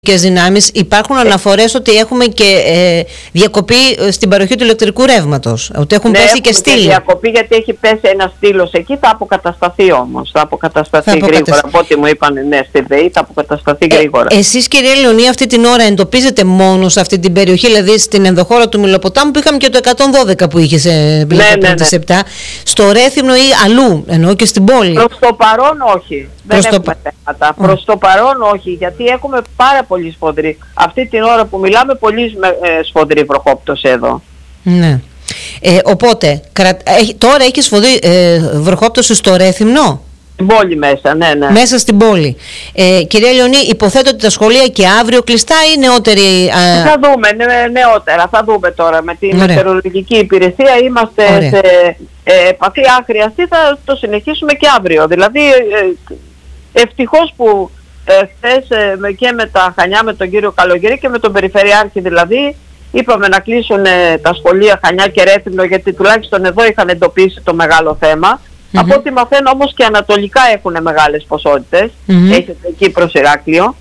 δυνάμεις. Υπάρχουν αναφορές ότι έχουμε και διακοπή στην παροχή του ηλεκτρικού ρεύματος. Ότι έχουν πέσει και στήλοι. Διακοπή γιατί έχει πέσει ένα στήλος εκεί, θα αποκατασταθεί όμως. Θα αποκατασταθεί γρήγορα. Από ό,τι μου είπαν, ναι, στη ΔΕΗ θα αποκατασταθεί γρήγορα. Εσείς, κυρία Λεωνία, αυτή την ώρα εντοπίζετε μόνο σε αυτή την περιοχή, δηλαδή στην ενδοχώρα του Μυλοποτάμου, που είχαμε και το 112 που είχε σε πρώτες 7. Στο Ρέθυμνο ή αλλού, εννοώ και στην πόλη? Προς το παρόν όχι. Δεν έχουμε θέματα. Προς το παρόν όχι, γιατί έχουμε πάρα πολύ σφοδρή. Αυτή την ώρα που μιλάμε, πολύ σφοδρή βροχόπτωση εδώ. Ναι. Οπότε, τώρα έχει σφοδρή βροχόπτωση στο Ρέθυμνο. Στην πόλη μέσα, ναι. Μέσα στην πόλη. Κυρία Λεωνή, υποθέτω ότι τα σχολεία και αύριο κλειστά ή νεότεροι? Θα δούμε, νεότερα. Θα δούμε τώρα με τη μετεωρολογική υπηρεσία. Είμαστε σε επαφή. Αν χρειαστεί θα το συνεχίσουμε και αύριο. Δηλαδή, ευτυχώς που χθες και με τα Χανιά, με τον κύριο Καλογερή και με τον Περιφερειάρχη δηλαδή, είπαμε να κλείσουν τα σχολεία Χανιά και Ρέθυμνο, γιατί τουλάχιστον εδώ είχαν εντοπίσει το μεγάλο θέμα. Από ό,τι μαθαίνω όμως και ανατολικά έχουν μεγάλες ποσότητες. Έχετε εκεί προς Ηράκλειο.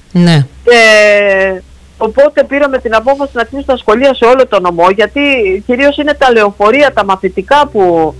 Οπότε πήραμε την απόφαση να κλείσουν τα σχολεία σε όλο το νομό, γιατί κυρίως είναι τα λεωφορεία, τα μαθητικά που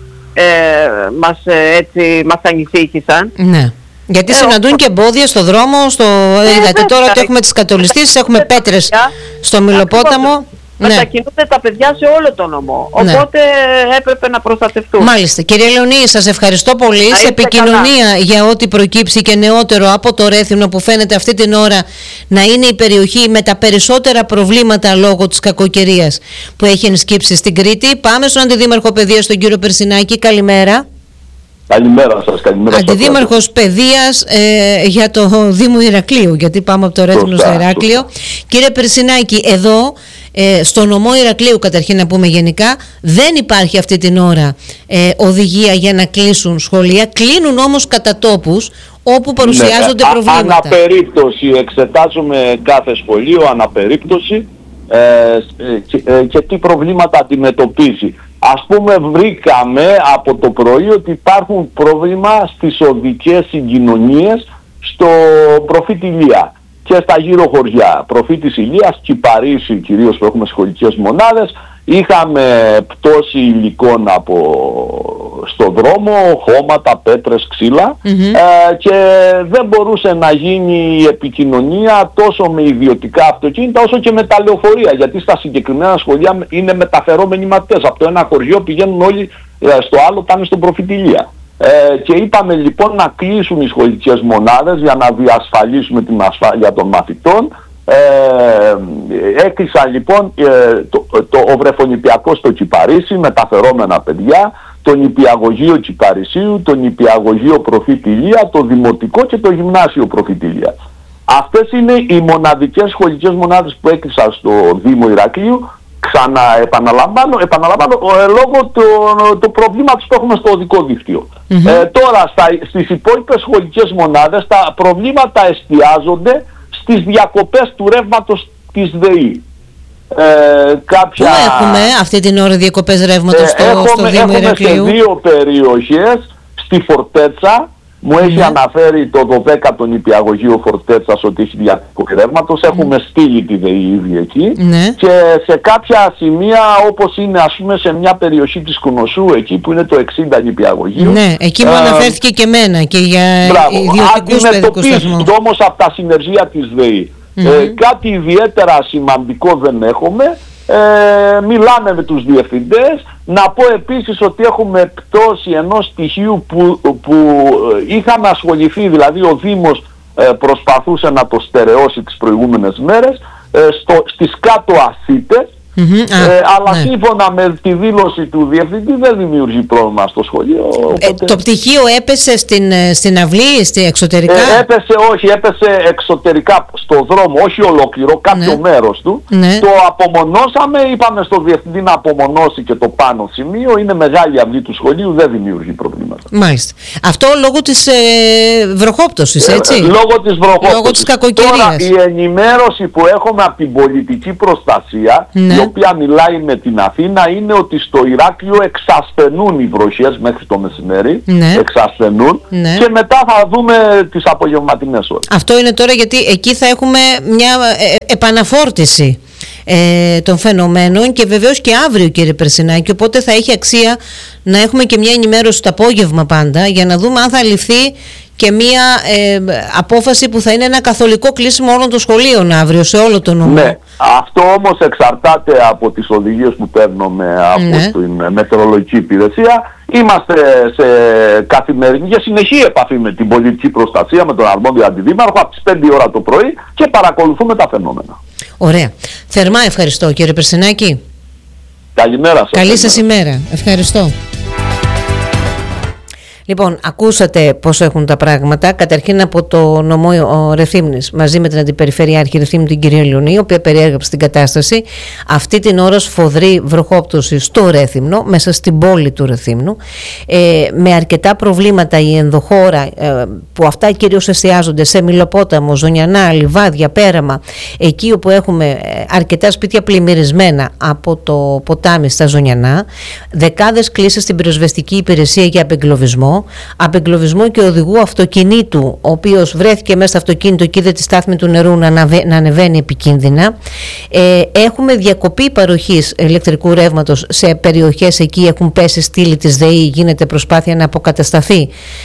μας ανησύχησαν. Ναι. Γιατί συναντούν και εμπόδια στο δρόμο, είδατε τώρα ότι έχουμε τις κατολιστήσεις, έχουμε πέτρες στο Μυλοπόταμο. Μετακινούνται τα παιδιά σε όλο το νομό. Οπότε έπρεπε να προστατευτούν. Μάλιστα. Κυρία Λεωνή, σας ευχαριστώ πολύ. Σε επικοινωνία για ό,τι προκύψει και νεότερο από το Ρέθυμνο, που φαίνεται αυτή την ώρα να είναι η περιοχή με τα περισσότερα προβλήματα λόγω της κακοκαιρίας που έχει ενσκύψει στην Κρήτη. Πάμε στον Αντιδήμαρχο Παιδείας, τον κύριο Περσινάκη. Καλημέρα. Καλημέρα σας, καλημέρα σας. Αντιδήμαρχος Παιδείας για το Δήμο Ηρακλείου, γιατί πάμε από το Ρέθυμνο στο Ηράκλειο. Κύριε Περσινάκη, εδώ στο νομό Ηρακλείου, καταρχήν να πούμε γενικά, δεν υπάρχει αυτή την ώρα οδηγία για να κλείσουν σχολεία. Κλείνουν όμως κατά τόπους όπου παρουσιάζονται προβλήματα. Αναπερίπτωση, εξετάζουμε κάθε σχολείο αναπερίπτωση και τι προβλήματα αντιμετωπίζει. Ας πούμε, βρήκαμε από το πρωί ότι υπάρχουν πρόβλημα στις οδικές συγκοινωνίες στο Προφήτη Ηλία και στα γύρω χωριά. Προφήτης Ηλίας, Κυπαρίσι κυρίως που έχουμε σχολικές μονάδες. Είχαμε πτώση υλικών στο δρόμο, χώματα, πέτρες, ξύλα και δεν μπορούσε να γίνει η επικοινωνία τόσο με ιδιωτικά αυτοκίνητα όσο και με τα λεωφορεία, γιατί στα συγκεκριμένα σχολεία είναι μεταφερόμενοι μαθητές. Από το ένα χωριό πηγαίνουν όλοι στο άλλο, πάνε στον Προφήτη Ηλία. Και είπαμε λοιπόν να κλείσουν οι σχολικές μονάδες για να διασφαλίσουμε την ασφάλεια των μαθητών. Έκλεισαν λοιπόν ο βρεφονηπιακό στο Κυπαρίσι, μεταφερόμενα παιδιά, το νηπιαγωγείο Κυπαρισίου, το νηπιαγωγείο Προφήτη Ηλία, το δημοτικό και το γυμνάσιο Προφήτη Ηλία. Αυτές είναι οι μοναδικές σχολικές μονάδες που έκλεισαν στο Δήμο Ηρακλείου. Επαναλαμβάνω λόγω του προβλήματος που έχουμε στο οδικό δίκτυο. Τώρα στις υπόλοιπες σχολικές μονάδες τα προβλήματα εστιάζονται στις διακοπές του ρεύματος της ΔΕΗ. Πού έχουμε αυτή την ώρα διακοπές ρεύματος στο Δήμο Ηρακλείου? Έχουμε σε δύο περιοχές. Στη Φορτέτσα μου έχει αναφέρει το 12ο νηπιαγωγείο Φορτέτσας ότι έχει διακοπή ρεύματος. Έχουμε στείλει τη ΔΕΗ ήδη εκεί. Και σε κάποια σημεία, όπως είναι ας πούμε σε μια περιοχή της Κουνοσού, εκεί που είναι το 60 νηπιαγωγείο. Ναι, εκεί μου αναφέρθηκε και εμένα και για ιδιωτικούς παιδικούς σταθμούς. Όμως από τα συνεργεία της ΔΕΗ. Κάτι ιδιαίτερα σημαντικό δεν έχουμε. Μιλάμε με τους διευθυντές. Να πω επίσης ότι έχουμε πτώση ενός στοιχείου που είχαμε ασχοληθεί, δηλαδή ο Δήμος προσπαθούσε να το στερεώσει τις προηγούμενες μέρες στις κάτω Ασίτες. Αλλά σύμφωνα με τη δήλωση του διευθυντή δεν δημιουργεί πρόβλημα στο σχολείο. Το πτυχίο έπεσε στην αυλή, εξωτερικά? Έπεσε εξωτερικά στο δρόμο, όχι ολόκληρο, κάποιο μέρος του. Το απομονώσαμε, είπαμε στο διευθυντή να απομονώσει και το πάνω σημείο. Είναι μεγάλη αυλή του σχολείου, δεν δημιουργεί προβλήματα. Μάλιστα. Αυτό λόγω της βροχόπτωσης, έτσι? Λόγω της βροχόπτωσης. Λόγω της κακοκαιρίας. Τώρα η ενημέρωση που έχουμε από την πολιτική προστασία οποία μιλάει με την Αθήνα είναι ότι στο Ηράκλειο εξασθενούν οι βροχές μέχρι το μεσημέρι, εξασθενούν, και μετά θα δούμε τις απογευματινές ώρες. Αυτό είναι τώρα γιατί εκεί θα έχουμε μια επαναφόρτιση των φαινομένων, και βεβαίως και αύριο, κύριε Περσινάκη, οπότε θα έχει αξία να έχουμε και μια ενημέρωση το απόγευμα πάντα, για να δούμε αν θα ληφθεί και μια απόφαση που θα είναι ένα καθολικό κλείσιμο όλων των σχολείων αύριο σε όλο τον νομό. Ναι, αυτό όμως εξαρτάται από τις οδηγίες που παίρνουμε από την μετεωρολογική υπηρεσία. Είμαστε σε καθημερινή και συνεχή επαφή με την πολιτική προστασία, με τον αρμόδιο αντιδήμαρχο από τις 5 ώρα το πρωί, και παρακολουθούμε τα φαινόμενα. Ωραία. Θερμά ευχαριστώ, κύριε Περσινάκη. Καλημέρα σας. Καλή σας ημέρα. Ευχαριστώ. Λοιπόν, ακούσατε πώς έχουν τα πράγματα. Καταρχήν από το νομό Ρεθύμνης, μαζί με την Αντιπεριφερειάρχη Ρεθύμνου, την κυρία Λιονή, η οποία περιέγραψε την κατάσταση. Αυτή την ώρα σφοδρή βροχόπτωση στο Ρέθυμνο, μέσα στην πόλη του Ρεθύμνου, με αρκετά προβλήματα η ενδοχώρα, που αυτά κυρίως εστιάζονται σε Μυλοπόταμο, Ζωνιανά, Λιβάδια, Πέραμα, εκεί όπου έχουμε αρκετά σπίτια πλημμυρισμένα από το ποτάμι στα Ζωνιανά, δεκάδες κλήσεις στην πυροσβεστική υπηρεσία για απεγκλωβισμό και οδηγού αυτοκινήτου, ο οποίος βρέθηκε μέσα στο αυτοκίνητο και είδε τη στάθμη του νερού να ανεβαίνει επικίνδυνα. Έχουμε διακοπή παροχής ηλεκτρικού ρεύματος σε περιοχές, εκεί έχουν πέσει στήλη της ΔΕΗ, γίνεται προσπάθεια να αποκατασταθεί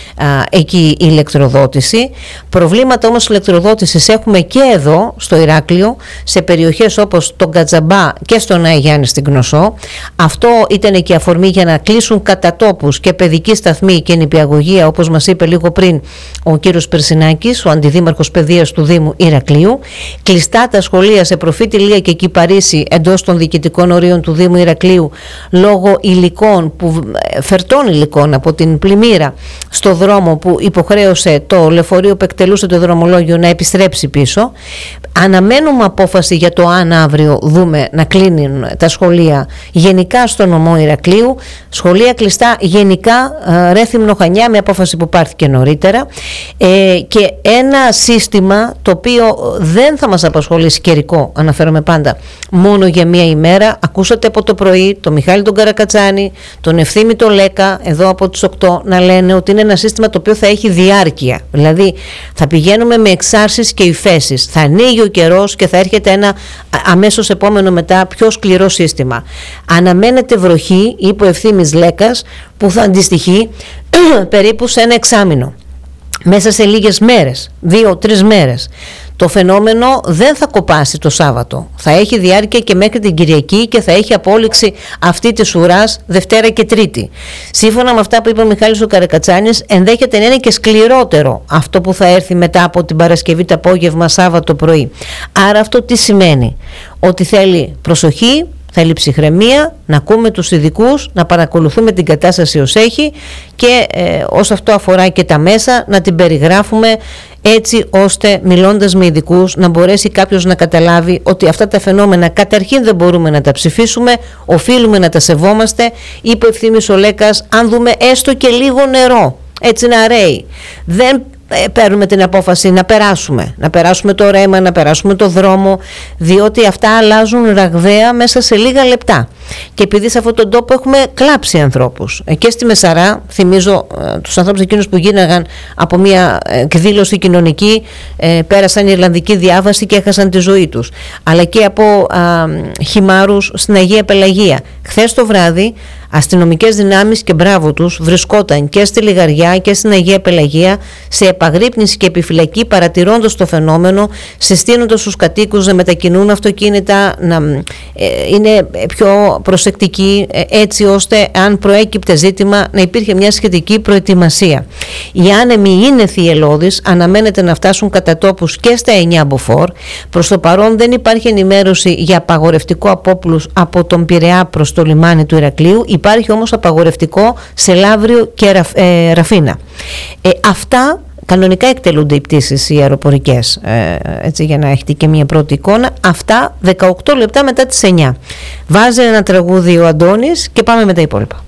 εκεί η ηλεκτροδότηση. Προβλήματα όμως ηλεκτροδότησης έχουμε και εδώ στο Ηράκλειο, σε περιοχές όπως τον Κατζαμπά και στον Άη Γιάννη στην Κνωσό. Αυτό ήταν και αφορμή για να κλείσουν κατά τόπους και παιδική σταθμή και νηπιαγωγεία, όπως μας είπε λίγο πριν ο κύριος Περσινάκης, ο αντιδήμαρχος παιδείας του Δήμου Ηρακλείου. Κλειστά τα σχολεία σε Προφήτη Λία και Κυπαρίσι εντός των διοικητικών ορίων του Δήμου Ηρακλείου, λόγω υλικών, φερτών υλικών από την πλημμύρα στο δρόμο, που υποχρέωσε το λεωφορείο που εκτελούσε το δρομολόγιο να επιστρέψει πίσω. Αναμένουμε απόφαση για το αν αύριο δούμε να κλείνουν τα σχολεία γενικά στο νομό Ηρακλείου. Σχολεία κλειστά γενικά Ρέθυμνο, Χανιά, με απόφαση που πάρθηκε νωρίτερα, και ένα σύστημα το οποίο δεν θα μας απασχολήσει καιρικό, αναφέρομαι πάντα μόνο για μία ημέρα. Ακούσατε από το πρωί τον Μιχάλη τον Καρακατσάνη, τον Ευθύμη τον Λέκα εδώ από τις 8 να λένε ότι είναι ένα σύστημα το οποίο θα έχει διάρκεια, δηλαδή θα πηγαίνουμε με εξάρσεις και υφέσεις, θα ανοίγει ο καιρός και θα έρχεται ένα αμέσως επόμενο μετά πιο σκληρό σύστημα. Αναμένεται βροχή, είπε ο Ευθύμης Λέκας, που θα αντιστοιχεί περίπου σε ένα εξάμηνο, μέσα σε λίγες μέρες, 2-3 μέρες. Το φαινόμενο δεν θα κοπάσει το Σάββατο, θα έχει διάρκεια και μέχρι την Κυριακή και θα έχει απόλυξη αυτή της ουράς Δευτέρα και Τρίτη. Σύμφωνα με αυτά που είπε ο Μιχάλης ο Καρακατσάνης, ενδέχεται να είναι και σκληρότερο αυτό που θα έρθει μετά από την Παρασκευή το απόγευμα, Σάββατο πρωί. Άρα αυτό τι σημαίνει? Ότι θέλει προσοχή, θέλει ψυχραιμία, να ακούμε τους ειδικούς, να παρακολουθούμε την κατάσταση ως έχει, και ως αυτό αφορά και τα μέσα, να την περιγράφουμε έτσι ώστε, μιλώντας με ειδικούς, να μπορέσει κάποιος να καταλάβει ότι αυτά τα φαινόμενα καταρχήν δεν μπορούμε να τα ψηφίσουμε, οφείλουμε να τα σεβόμαστε. Είπε ο Ευθύμης ο Λέκας, αν δούμε έστω και λίγο νερό, έτσι να ρέει, δεν παίρνουμε την απόφαση να περάσουμε το ρέμα, να περάσουμε το δρόμο, διότι αυτά αλλάζουν ραγδαία μέσα σε λίγα λεπτά. Και επειδή σε αυτόν τον τόπο έχουμε κλάψει ανθρώπους, και στη Μεσαρά, θυμίζω τους ανθρώπους εκείνους που γίναγαν από μια εκδήλωση κοινωνική, πέρασαν Ιρλανδική διάβαση και έχασαν τη ζωή τους, αλλά και από χυμάρους στην Αγία Πελαγία. Χθες το βράδυ αστυνομικές δυνάμεις, και μπράβο τους, βρισκόταν και στη Λιγαριά και στην Αγία Πελαγία σε επαγρύπνηση και επιφυλακή, παρατηρώντας το φαινόμενο, συστήνοντας τους κατοίκους να μετακινούν αυτοκίνητα, να είναι πιο προσεκτικοί, έτσι ώστε αν προέκυπτε ζήτημα να υπήρχε μια σχετική προετοιμασία. Οι άνεμοι είναι θυελλώδεις, αναμένεται να φτάσουν κατά τόπους και στα 9 μποφόρ. Προς το παρόν δεν υπάρχει ενημέρωση για απαγορευτικό απόπλους από τον Πειραιά προς το λιμάνι του Ηρακλείου. Υπάρχει όμως απαγορευτικό σε Λαύριο και Ραφίνα. Αυτά κανονικά εκτελούνται οι πτήσεις οι αεροπορικές, έτσι, για να έχετε και μια πρώτη εικόνα. Αυτά 18 λεπτά μετά τις 9. Βάζει ένα τραγούδι ο Αντώνης και πάμε με τα υπόλοιπα.